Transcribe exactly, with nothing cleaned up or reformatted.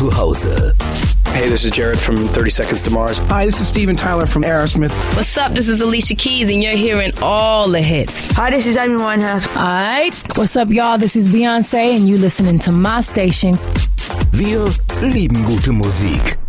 zu Hause. Hey, this is Jared from thirty Seconds to Mars. Hi, this is Steven Tyler from Aerosmith. What's up? This is Alicia Keys, and you're hearing all the hits. Hi, this is Amy Winehouse. Alright, what's up, y'all? This is Beyonce, and you listening to my station. Wir lieben gute Musik.